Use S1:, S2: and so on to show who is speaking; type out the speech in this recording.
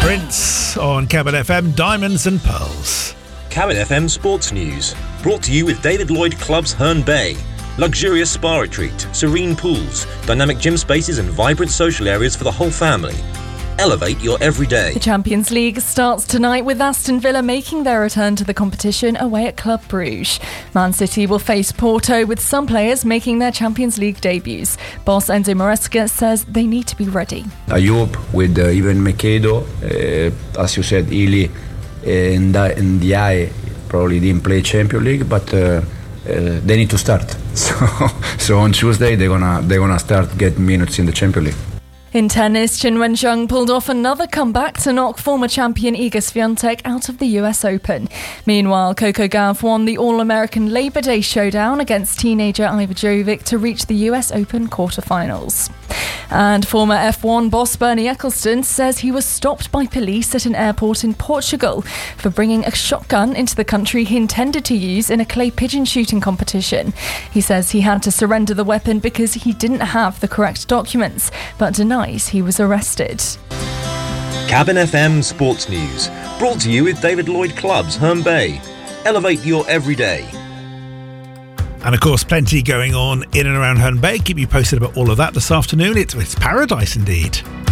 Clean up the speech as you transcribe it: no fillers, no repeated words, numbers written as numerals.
S1: Prince on Cabin FM, Diamonds and Pearls.
S2: Cabin FM Sports News, brought to you with David Lloyd Clubs Herne Bay. Luxurious spa retreat, serene pools, dynamic gym spaces and vibrant social areas for the whole family. Elevate your everyday.
S3: The Champions League starts tonight with Aston Villa making their return to the competition away at Club Brugge. Man City will face Porto, with some players making their Champions League debuts. Boss Enzo Maresca says they need to be ready.
S4: Ayoub with even Makedo, as you said, Ili and Ndiaye probably didn't play Champions League, but they need to start. So on Tuesday they're gonna start getting minutes in the Champions League.
S3: In tennis, Qin Wencheng pulled off another comeback to knock former champion Iga Swiatek out of the US Open. Meanwhile, Coco Gauff won the All-American Labor Day showdown against teenager Iva Jovic to reach the US Open quarterfinals. And former F1 boss Bernie Ecclestone says he was stopped by police at an airport in Portugal for bringing a shotgun into the country he intended to use in a clay pigeon shooting competition. He says he had to surrender the weapon because he didn't have the correct documents, but denies he was arrested.
S2: Cabin FM Sports News, brought to you with David Lloyd Clubs Herne Bay. Elevate your everyday.
S1: And of course, plenty going on in and around Herne Bay. Keep you posted about all of that this afternoon. It's paradise indeed.